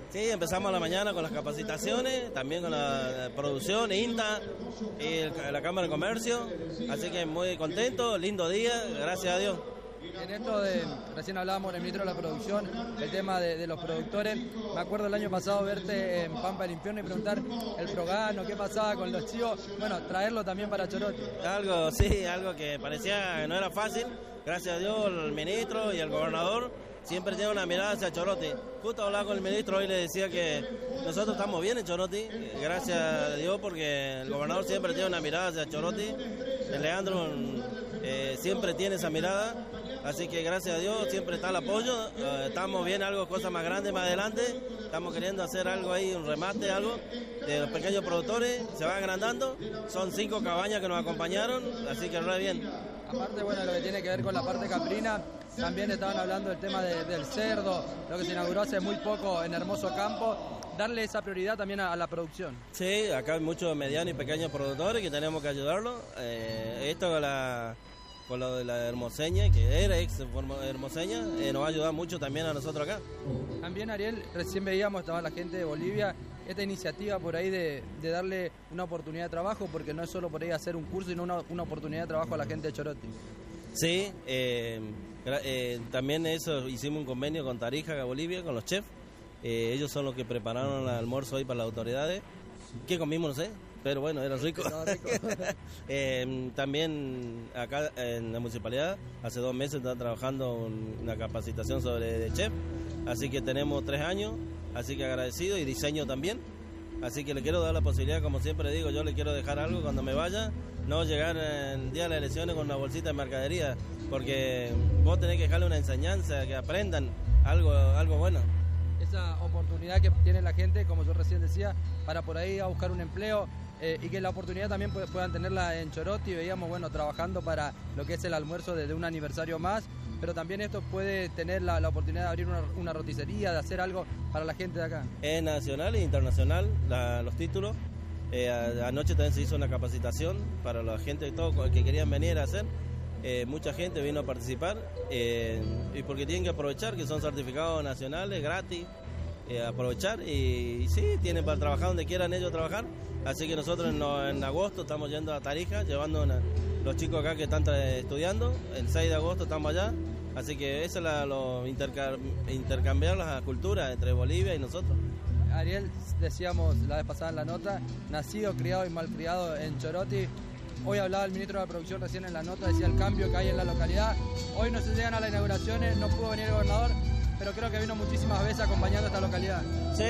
Sí, empezamos a la mañana con las capacitaciones, también con la producción, INTA y la Cámara de Comercio, así que muy contento, lindo día, gracias a Dios. En esto recién hablábamos con el ministro de la Producción, el tema de los productores. Me acuerdo el año pasado verte en Pampa del Infierno y preguntar el Progano, qué pasaba con los chivos, bueno, traerlo también para Chorotti. Algo que parecía que no era fácil, gracias a Dios el ministro y el gobernador siempre tienen una mirada hacia Chorotti. Justo hablaba con el ministro hoy, le decía que nosotros estamos bien en Chorotti, gracias a Dios, porque el gobernador siempre tiene una mirada hacia Chorotti, el Leandro siempre tiene esa mirada, así que gracias a Dios siempre está el apoyo, estamos bien, cosas más grandes más adelante, estamos queriendo hacer algo ahí, un remate, algo de los pequeños productores, se van agrandando, son 5 cabañas que nos acompañaron, así que re bien. Aparte, bueno, lo que tiene que ver con la parte caprina, también estaban hablando del tema del cerdo, lo que se inauguró hace muy poco en Hermoso Campo, darle esa prioridad también a la producción. Sí, acá hay muchos medianos y pequeños productores que tenemos que ayudarlos. Esto con lo de la hermoseña, que era ex hermoseña, nos va a ayudar mucho también a nosotros acá. También, Ariel, recién veíamos, estaba la gente de Bolivia, esta iniciativa por ahí de darle una oportunidad de trabajo, porque no es solo por ahí hacer un curso, sino una oportunidad de trabajo a la gente de Chorotti. Sí, también eso, hicimos un convenio con Tarija, Bolivia, con los chefs. Ellos son los que prepararon el almuerzo hoy para las autoridades. ¿Qué comimos? No sé, pero bueno, era rico. También acá en la municipalidad, hace 2 meses están trabajando una capacitación de chef, así que tenemos 3 años, así que agradecido, y diseño también. Así que le quiero dar la posibilidad, como siempre digo, yo le quiero dejar algo cuando me vaya, no llegar el día de las elecciones con una bolsita de mercadería, porque vos tenés que dejarle una enseñanza, que aprendan algo bueno. Esa oportunidad que tiene la gente, como yo recién decía, para por ahí a buscar un empleo y que la oportunidad también puedan tenerla en Chorotti. Veíamos, bueno, trabajando para lo que es el almuerzo de un aniversario más, pero también esto puede tener la oportunidad de abrir una roticería, de hacer algo para la gente de acá. Es nacional e internacional los títulos. Anoche también se hizo una capacitación para la gente y todo que querían venir a hacer. Mucha gente vino a participar y porque tienen que aprovechar que son certificados nacionales gratis, aprovechar y sí, tienen para trabajar donde quieran ellos trabajar, así que nosotros en agosto estamos yendo a Tarija, llevando los chicos acá que están estudiando, el 6 de agosto estamos allá, así que eso es intercambiar las culturas entre Bolivia y nosotros. Ariel, decíamos la vez pasada en la nota, nacido, criado y malcriado en Chorotti. Hoy hablaba el ministro de la Producción recién en la nota, decía el cambio que hay en la localidad. Hoy no se llegan a las inauguraciones, no pudo venir el gobernador, pero creo que vino muchísimas veces acompañando a esta localidad.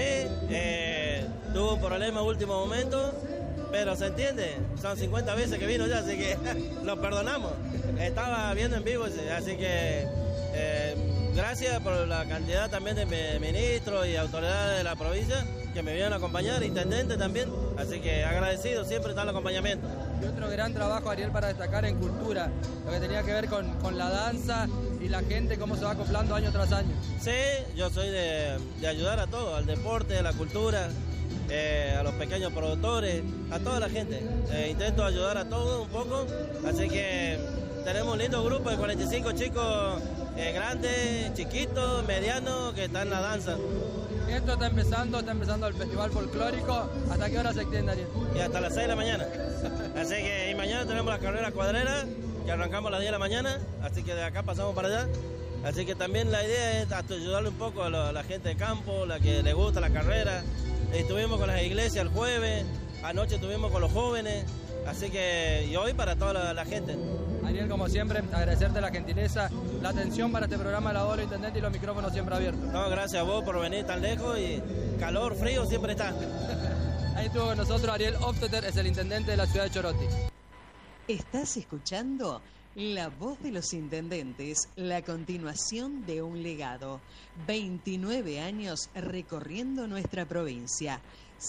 Sí, tuvo un problema en último momento, pero se entiende, son 50 veces que vino ya, así que lo perdonamos. Estaba viendo en vivo, así que gracias por la cantidad también de ministros y autoridades de la provincia que me vienen a acompañar, intendente también, así que agradecido, siempre está el acompañamiento. Y otro gran trabajo, Ariel, para destacar en cultura, lo que tenía que ver con la danza y la gente, cómo se va acoplando año tras año. Sí, yo soy de ayudar a todo, al deporte, a la cultura, a los pequeños productores, a toda la gente. Intento ayudar a todos un poco, así que tenemos un lindo grupo de 45 chicos grandes, chiquitos, medianos, que están en la danza. Esto está empezando el festival folclórico. ¿Hasta qué hora se extiende, Ariel? Y hasta las 6 de la mañana. Así que y mañana tenemos la carrera cuadrera, que arrancamos a las 10 de la mañana, así que de acá pasamos para allá. Así que también la idea es ayudarle un poco a la gente de campo, la que le gusta la carrera. Estuvimos con las iglesias el jueves, anoche estuvimos con los jóvenes, así que y hoy para toda la gente. Ariel, como siempre, agradecerte la gentileza, la atención para este programa de la voz del intendente y los micrófonos siempre abiertos. No, gracias a vos por venir tan lejos y calor, frío siempre está. Ahí estuvo con nosotros Ariel Hofstetter, es el intendente de la ciudad de Chorotti. Estás escuchando La Voz de los Intendentes, la continuación de un legado. 29 años recorriendo nuestra provincia.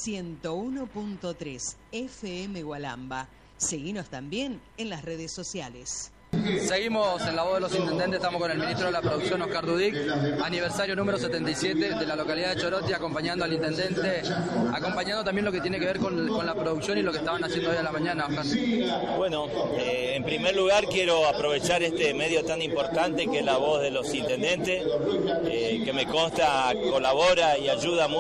101.3 FM Gualamba. Seguinos también en las redes sociales. Seguimos en La Voz de los Intendentes, estamos con el ministro de la Producción, Oscar Dudic, aniversario número 77 de la localidad de Chorotti, acompañando al intendente, acompañando también lo que tiene que ver con la producción y lo que estaban haciendo hoy a la mañana, Oscar. Bueno, en primer lugar quiero aprovechar este medio tan importante que es La Voz de los Intendentes, que me consta colabora y ayuda mucho